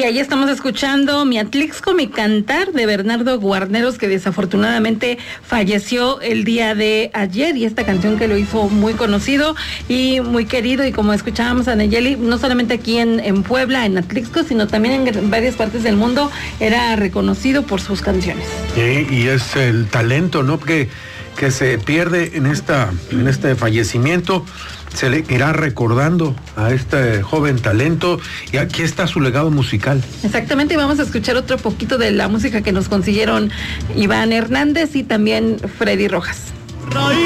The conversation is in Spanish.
Y ahí estamos escuchando Mi Atlixco, mi cantar, de Bernardo Guarneros, que desafortunadamente falleció el día de ayer, y esta canción que lo hizo muy conocido y muy querido, y como escuchábamos a Nayeli, no solamente aquí en Puebla, en Atlixco, sino también en varias partes del mundo, era reconocido por sus canciones. Y es el talento, ¿no?, que se pierde en este fallecimiento. Se le irá recordando a este joven talento, y aquí está su legado musical. Exactamente, y vamos a escuchar otro poquito de la música que nos consiguieron Iván Hernández y también Freddy Rojas.